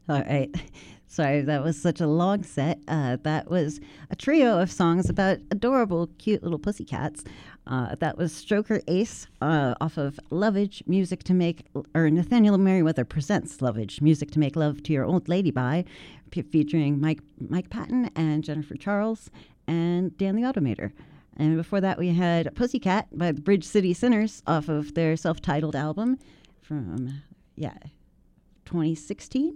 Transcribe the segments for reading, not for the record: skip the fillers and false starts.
All right. Sorry, that was such a long set. That was a trio of songs about adorable, cute little pussycats. That was Stroker Ace off of Lovage, Music to Make, or Nathaniel Merriweather Presents Lovage, Music to Make Love to Your Old Lady by, featuring Mike Patton and Jennifer Charles and Dan the Automator. And before that, we had Pussycat by the Bridge City Sinners off of their self-titled album from, 2016.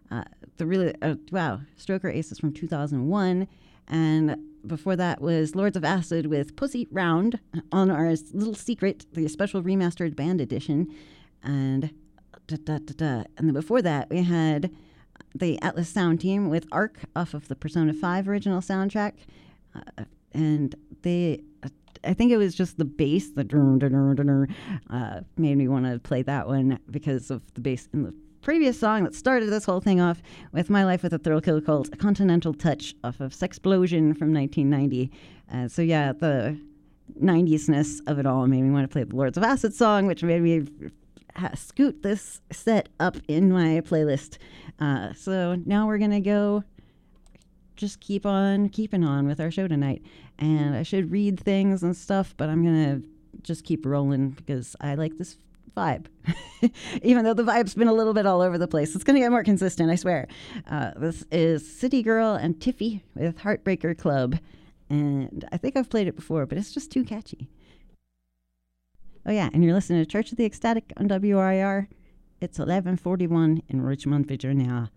Stroker Ace is from 2001. And before that was Lords of Acid with Pussy Round on our Little Secret, the special remastered band edition. And And then before that, we had the Atlas Sound Team with Arc off of the Persona 5 original soundtrack. And I think it was just the bass, the made me want to play that one because of the bass in the previous song that started this whole thing off with My Life with a Thrill Kill called A Continental Touch off of Sexplosion from 1990. The 90s-ness of it all made me want to play the Lords of Acid song, which made me scoot this set up in my playlist. So now we're going to go just keep on keeping on with our show tonight. And I should read things and stuff, but I'm going to just keep rolling because I like this vibe. Even though the vibe's been a little bit all over the place. It's going to get more consistent, I swear. This is City Girl and Tiffy with Heartbreaker Club. And I think I've played it before, but it's just too catchy. Oh yeah, and you're listening to Church of the Ecstatic on WRIR. It's 11:41 in Richmond, Virginia.